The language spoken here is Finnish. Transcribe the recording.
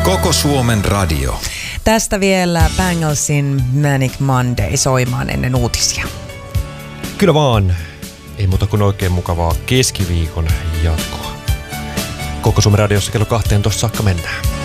Koko Suomen radio. Tästä vielä Banglesin Manic Monday soimaan ennen uutisia. Kyllä vaan. Ei muuta kuin oikein mukavaa keskiviikon jatkoa. Koko Suomen radiossa kello 12 saakka mennään.